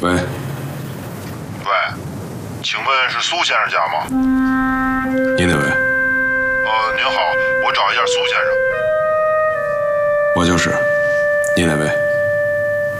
喂， 喂，请问是苏先生家吗？ 您哪位？ 您好，我找一下苏先生。 我就是。您哪位？